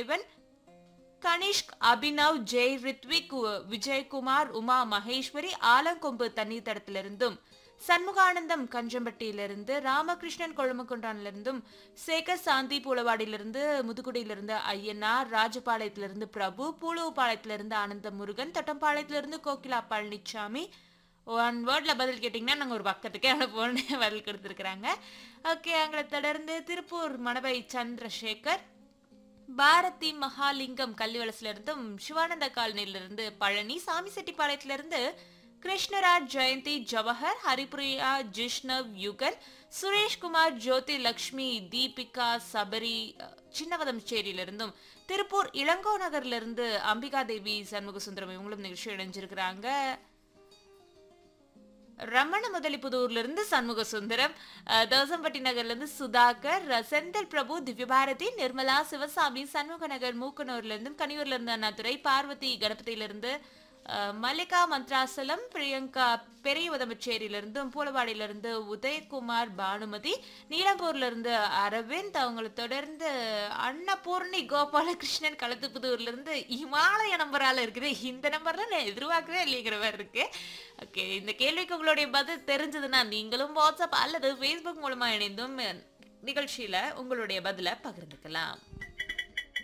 வாசுதேவன், கனிஷ்க், அபினவ், ஜெய், ரித்விக், விஜயகுமார், உமா மகேஸ்வரி ஆலங்கொம்பு தண்ணீர் தடத்திலிருந்தும், சண்முகானந்தம் கஞ்சம்பட்டியிலிருந்து, ராமகிருஷ்ணன் கொழுமக்குண்டானிலிருந்தும், சேகர் சாந்தி பூலவாடியிலிருந்து, முதுகுடியிலிருந்து ஐயனார், ராஜபாளையத்திலிருந்து பிரபு, பூலுவப்பாளையத்திலிருந்து ஆனந்த முருகன், தட்டம்பாளையத்திலிருந்து கோகிலா பழனிசாமி. ஒன் வேர்ட்ல பதில் கேட்டீங்கன்னா நாங்கள் ஒரு பக்கத்துக்கே அனுப்புவோம்னு பதில் கொடுத்துருக்குறாங்க. ஓகே, அங்களை தொடர்ந்து திருப்பூர் மணவை சந்திரசேகர், பாரதி மகாலிங்கம் கல்விவலசிலிருந்தும், சிவானந்த காலனியிலிருந்து பழனி, சாமி செட்டிப்பாளையத்திலிருந்து கிருஷ்ணராஜ், ஜெயந்தி, ஜவஹர், ஹரிப்ரியா, ஜிஷ்ணவ், யுகன், சுரேஷ்குமார், ஜோதி லக்ஷ்மி, தீபிகா, சபரி சின்னவதம்சேரியிலிருந்தும், திருப்பூர் இளங்கோ நகர்லிருந்து அம்பிகா தேவி, சண்முக சுந்தரம் இவங்களும் நிகழ்ச்சி இணைஞ்சிருக்கிறாங்க. ரமண முதலிப்புதூர்ல இருந்து சண்முக சுந்தரம், தோசம்பட்டி நகர்ல இருந்து சுதாகர், செந்தில் பிரபு, திவ்யபாரதி, நிர்மலா, சிவசாமி, சண்முக நகர் மூக்கனூர்ல இருந்தும், கனியூர்ல இருந்து அண்ணாதுரை, பார்வதி கணபதியிலிருந்து, மல்லிகா மந்த்ராசலம், பிரியங்கா பெரிய உதம்பச்சேரியிலிருந்தும், பூலவாடியிலிருந்து உதயகுமார், பானுமதி, நீலம்பூர்ல இருந்து அரவிந்த், அவங்களை தொடர்ந்து அன்னபூர்ணி கோபாலகிருஷ்ணன் களத்துப்புதூர்ல இருந்து இமாலய நம்பரால இருக்குது. இந்த நம்பர்ல நான் எதிர்பார்க்கவே இல்லைங்கிற மாதிரி இருக்கு. ஓகே, இந்த கேள்விக்கு உங்களுடைய பதில் தெரிஞ்சதுன்னா நீங்களும் வாட்ஸ்அப் அல்லது ஃபேஸ்புக் மூலமா இணைந்தும் நிகழ்ச்சியில உங்களுடைய பதிலை பகிர்ந்துக்கலாம்.